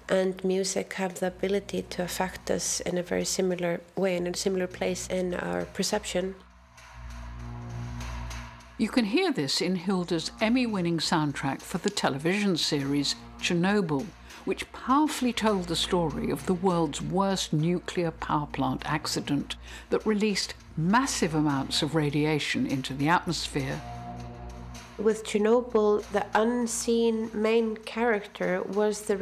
and music have the ability to affect us in a very similar way, in a similar place in our perception. You can hear this in Hilda's Emmy-winning soundtrack for the television series Chernobyl, which powerfully told the story of the world's worst nuclear power plant accident that released massive amounts of radiation into the atmosphere. With Chernobyl, the unseen main character was the